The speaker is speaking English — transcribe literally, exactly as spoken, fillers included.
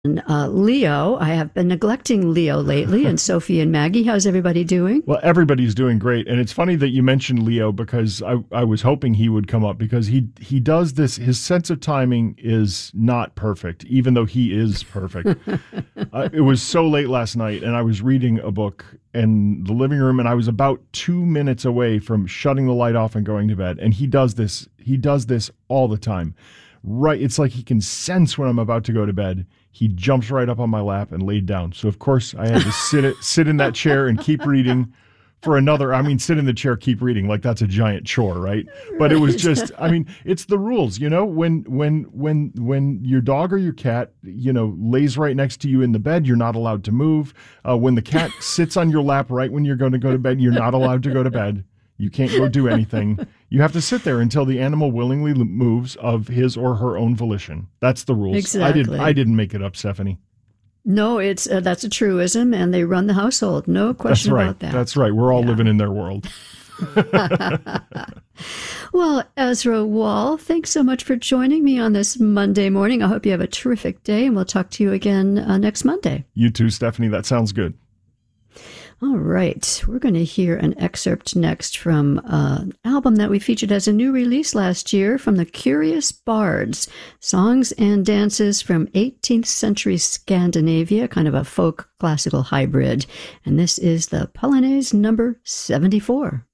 uh, Leo. I have been neglecting Leo lately, and Sophie and Maggie. How's everybody doing? Well, everybody's doing great. And it's funny that you mentioned Leo because I, I was hoping he would come up because he he does this. His sense of timing is not perfect, even though he is perfect. uh, it was so late last night, and I was reading a book in the living room, and I was about two minutes away from shutting the light off and going to bed. And he does this. He does this all the time. Right. It's like he can sense when I'm about to go to bed. He jumps right up on my lap and laid down. So, of course, I had to sit it, sit in that chair and keep reading for another. I mean, sit in the chair, keep reading like that's a giant chore, right? But it was just, I mean, it's the rules, you know, when when when when your dog or your cat, you know, lays right next to you in the bed, you're not allowed to move. Uh, when the cat sits on your lap right when you're going to go to bed, you're not allowed to go to bed. You can't go do anything. You have to sit there until the animal willingly moves of his or her own volition. That's the rules. Exactly. I didn't. I didn't make it up, Stephanie. No, it's uh, that's a truism, and they run the household. No question That's right. about that. That's right. We're all Yeah. living in their world. Well, Ezra Wall, thanks so much for joining me on this Monday morning. I hope you have a terrific day, and we'll talk to you again uh, next Monday. You too, Stephanie. That sounds good. All right, we're going to hear an excerpt next from uh, an album that we featured as a new release last year from the Curious Bards, songs and dances from eighteenth century Scandinavia, kind of a folk classical hybrid. And this is the Polonaise number seventy-four.